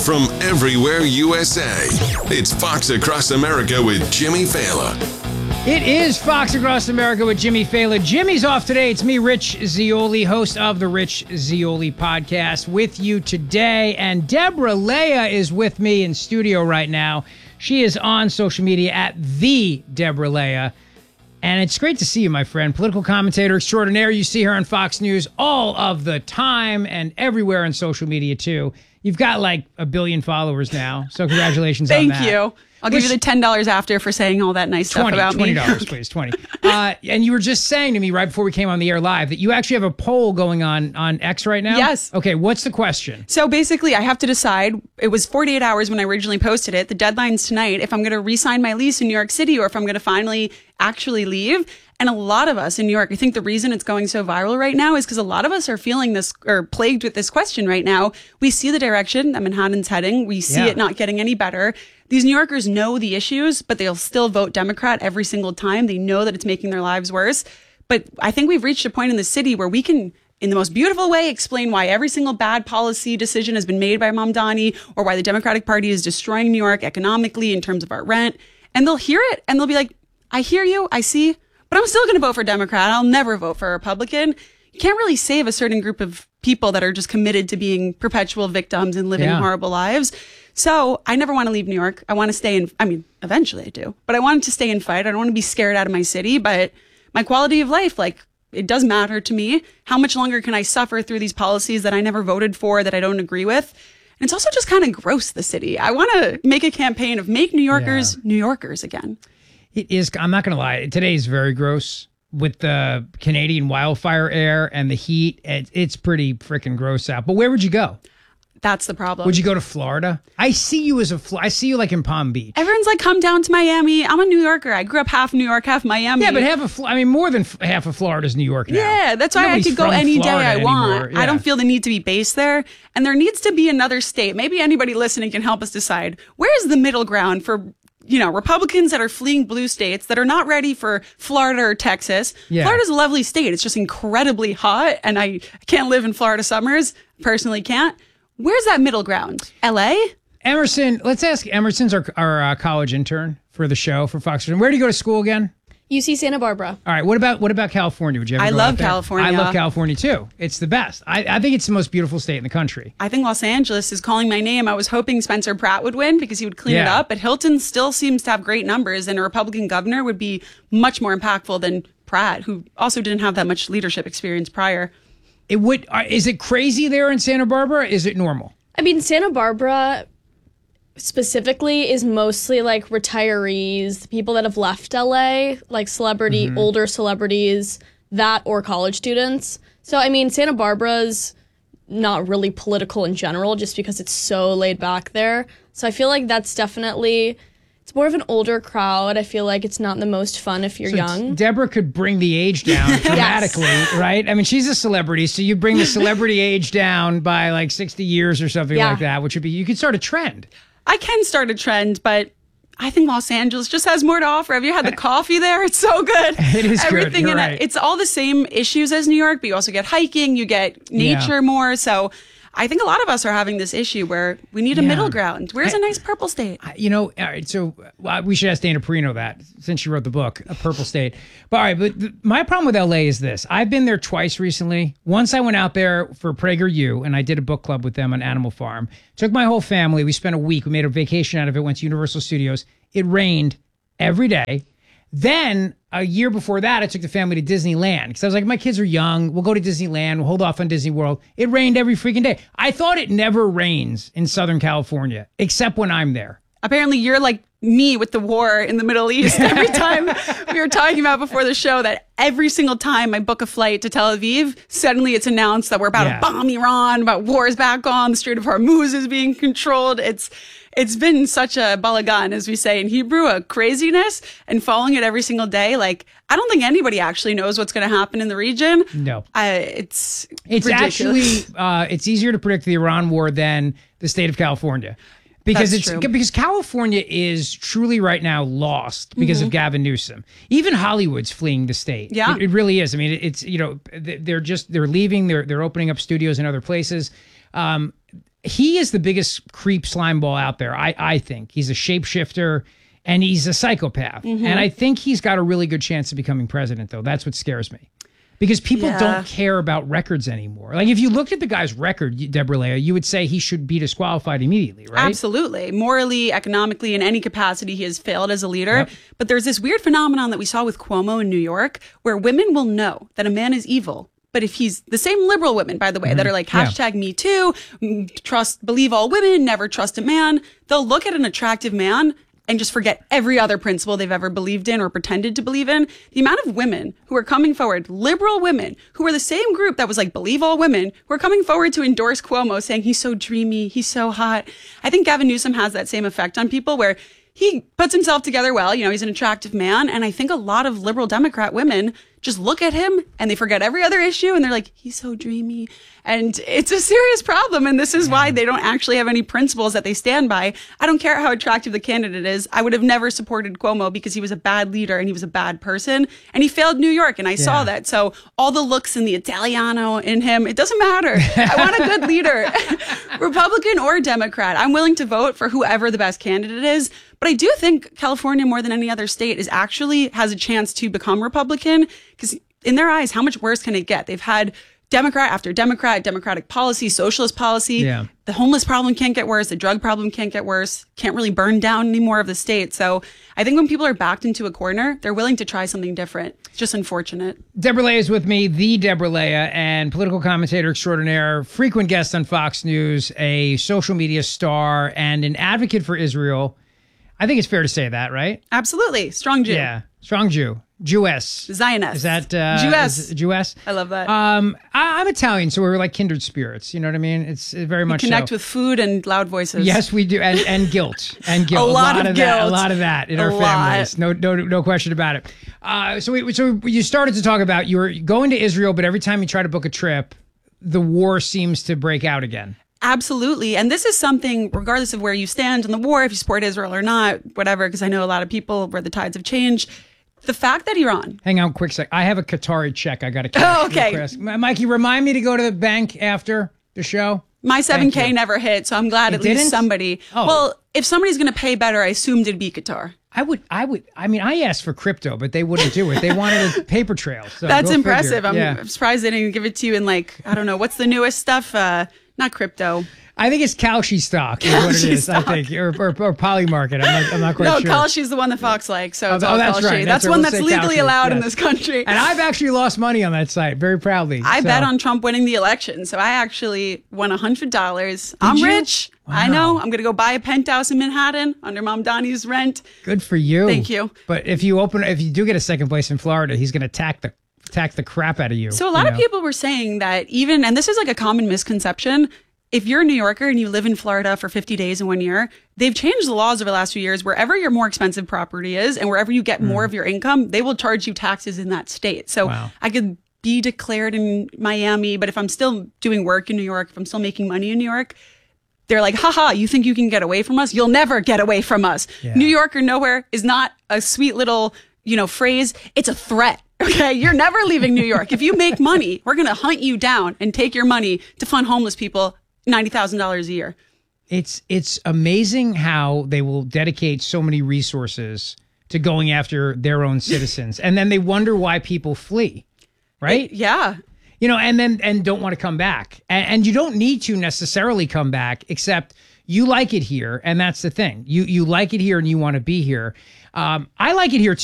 from everywhere USA. It's Fox Across America with Jimmy Fallon. It is Fox Across America with Jimmy Fallon. Jimmy's off today. It's me, Rich Zeoli, host of the Rich Zeoli podcast, with you today. And Deborah Leah is with me in studio right now. She is on social media at the Deborah Leah. And it's great to see you, my friend. Political commentator extraordinaire. You see her on Fox News all of the time and everywhere on social media, too. You've got like 1 billion followers now. So congratulations on that. Thank you. I'll give you the $10 after for saying all that nice stuff about me. $20, please, 20. And you were just saying to me right before we came on the air live that you actually have a poll going on X right now? Yes. Okay, what's the question? So basically, I have to decide. It was 48 hours when I originally posted it. The deadline's tonight. If I'm going to re-sign my lease in New York City or if I'm going to finally actually leave. And a lot of us in New York, I think the reason it's going so viral right now is because a lot of us are feeling this or plagued with this question right now. We see the direction that Manhattan's heading. We see it not getting any better. These New Yorkers know the issues, but they'll still vote Democrat every single time. They know that it's making their lives worse. But I think we've reached a point in the city where we can, in the most beautiful way, explain why every single bad policy decision has been made by Mamdani or why the Democratic Party is destroying New York economically in terms of our rent. And they'll hear it and they'll be like, I hear you, I see, but I'm still going to vote for Democrat. I'll never vote for a Republican. You can't really save a certain group of people that are just committed to being perpetual victims and living horrible lives. So I never want to leave New York. I want to stay in, I mean, eventually I do, but I wanted to stay and fight. I don't want to be scared out of my city, but my quality of life, like, it does matter to me. How much longer can I suffer through these policies that I never voted for, that I don't agree with? And it's also just kind of gross, the city. I want to make a campaign of make New Yorkers New Yorkers again. It is, I'm not going to lie, today is very gross with the Canadian wildfire air and the heat. It's pretty freaking gross out. But where would you go? That's the problem. Would you go to Florida? I see you I see you like in Palm Beach. Everyone's like, come down to Miami. I'm a New Yorker. I grew up half New York, half Miami. Yeah, but more than half of Florida's New York now. Yeah, that's why Nobody's I could go from any day Florida I want. anymore. Yeah. I don't feel the need to be based there. And there needs to be another state. Maybe anybody listening can help us decide. Where is the middle ground for, you know, Republicans that are fleeing blue states that are not ready for Florida or Texas? Yeah. Florida's a lovely state. It's just incredibly hot. And I can't live in Florida summers. Personally can't. Where's that middle ground? LA? Emerson, let's ask. Emerson's our college intern for the show for Fox. Where do you go to school again? UC Santa Barbara. All right. What about California? Would you ever I go love out there? California. I love California too. It's the best. I think it's the most beautiful state in the country. I think Los Angeles is calling my name. I was hoping Spencer Pratt would win because he would clean it up, but Hilton still seems to have great numbers, and a Republican governor would be much more impactful than Pratt, who also didn't have that much leadership experience prior. It would. Is it crazy there in Santa Barbara? Is it normal? I mean, Santa Barbara specifically is mostly like retirees, people that have left LA, like older celebrities, that or college students. So, I mean, Santa Barbara's not really political in general just because it's so laid back there. So I feel like that's definitely, it's more of an older crowd. I feel like it's not the most fun if you're young. Deborah could bring the age down dramatically, right? I mean, she's a celebrity, so you bring the celebrity age down by like 60 years or something like that, which would be, you could start a trend. I can start a trend, but I think Los Angeles just has more to offer. Have you had the coffee there? It's so good. It is Everything good. You're in right. it. It's all the same issues as New York, but you also get hiking, you get nature more. So I think a lot of us are having this issue where we need a middle ground. Where's a nice purple state? You know, all right, so we should ask Dana Perino that, since she wrote the book, A Purple State. But all right, but my problem with LA is this. I've been there twice recently. Once I went out there for PragerU, and I did a book club with them on Animal Farm. Took my whole family. We spent a week. We made a vacation out of it, went to Universal Studios. It rained every day. Then a year before that, I took the family to Disneyland because I was like, my kids are young. We'll go to Disneyland. We'll hold off on Disney World. It rained every freaking day. I thought it never rains in Southern California, except when I'm there. Apparently you're like me with the war in the Middle East. Every time we were talking about before the show that every single time I book a flight to Tel Aviv, suddenly it's announced that we're about to bomb Iran, about war is back on, the Strait of Hormuz is being controlled. It's been such a balagan, as we say in Hebrew, a craziness, and following it every single day. Like, I don't think anybody actually knows what's going to happen in the region. No. It's ridiculous. Actually, it's easier to predict the Iran war than the state of California. Because California is truly right now lost because of Gavin Newsom. Even Hollywood's fleeing the state. Yeah. It really is. I mean, it's, you know, they're leaving, they're opening up studios in other places. he is the biggest creep slime ball out there. I think he's a shapeshifter and he's a psychopath. And I think he's got a really good chance of becoming president, though. That's what scares me. Because people don't care about records anymore. Like if you looked at the guy's record, Deborah Leah, you would say he should be disqualified immediately, right? Absolutely. Morally, economically, in any capacity, he has failed as a leader. Yep. But there's this weird phenomenon that we saw with Cuomo in New York, where women will know that a man is evil. But if he's the same liberal women, by the way, that are like hashtag me too, believe all women, never trust a man, they'll look at an attractive man and just forget every other principle they've ever believed in or pretended to believe in. The amount of women who are coming forward, liberal women, who are the same group that was like, believe all women, who are coming forward to endorse Cuomo, saying he's so dreamy, he's so hot. I think Gavin Newsom has that same effect on people where he puts himself together well. You know, he's an attractive man. And I think a lot of liberal Democrat women just look at him and they forget every other issue and they're like, he's so dreamy. And it's a serious problem. And this is why they don't actually have any principles that they stand by. I don't care how attractive the candidate is. I would have never supported Cuomo because he was a bad leader and he was a bad person. And he failed New York. And I saw that. So all the looks and the Italiano in him, it doesn't matter. I want a good leader, Republican or Democrat. I'm willing to vote for whoever the best candidate is. But I do think California, more than any other state, has a chance to become Republican because in their eyes, how much worse can it get? They've had Democrat after Democrat, Democratic policy, socialist policy. Yeah. The homeless problem can't get worse. The drug problem can't get worse. Can't really burn down any more of the state. So I think when people are backed into a corner, they're willing to try something different. It's just unfortunate. Deborah Leah is with me, the Deborah Leah, and political commentator extraordinaire, frequent guest on Fox News, a social media star, and an advocate for Israel. I think it's fair to say that, right? Absolutely. Strong Jew. Yeah. Strong Jew. Jewess. Zionist. Is that Jewess? Jewess? I love that. I'm Italian, so we're like kindred spirits. You know what I mean? It's very much Connect so. with food and loud voices. Yes, we do, and guilt, and guilt. A lot of that, guilt. a lot of that in our families. No question about it. So you started to talk about you were going to Israel, but every time you try to book a trip, the war seems to break out again. Absolutely. And this is something, regardless of where you stand in the war, if you support Israel or not, whatever, because I know a lot of people where the tides have changed. The fact that Iran. Hang on a quick sec. I have a Qatari check I got to cash. Oh, okay. Mikey, remind me to go to the bank after the show. My 7K never hit, so I'm glad at least somebody. Oh. Well, if somebody's going to pay better, I assumed it'd be Qatar. I mean, I asked for crypto, but they wouldn't do it. They wanted a paper trail. So That's go impressive. figure. I'm surprised they didn't give it to you in like, I don't know, what's the newest stuff? Not crypto. I think it's Kalshi stock is what it is, stock. I think, or Polymarket. I'm not quite No, sure. Kalshi's the one that Fox likes, so it's all that's Kalshi. right. That's right. one We'll that's say legally Kalshi, allowed in yes. this country. And I've actually lost money on that site, very proudly. I bet on Trump winning the election, so I actually won $100. I'm you? rich. Wow. I know. I'm going to go buy a penthouse in Manhattan under Mom Donnie's rent. Good for you. Thank you. But if you do get a second place in Florida, he's going to attack the crap out of you. So a lot of people were saying that even, and this is like a common misconception, if you're a New Yorker and you live in Florida for 50 days in 1 year, they've changed the laws over the last few years. Wherever your more expensive property is and wherever you get more of your income, they will charge you taxes in that state. So I could be declared in Miami, but if I'm still doing work in New York, if I'm still making money in New York, they're like, haha, you think you can get away from us? You'll never get away from us. Yeah. New York or nowhere is not a sweet little, phrase. It's a threat. Okay. You're never leaving New York. If you make money, we're going to hunt you down and take your money to fund homeless people $90,000 a year. It's amazing how they will dedicate so many resources to going after their own citizens. And then they wonder why people flee. Right? Yeah. And don't want to come back. And you don't need to necessarily come back, except you like it here. And that's the thing. You like it here and you want to be here. I like it here too.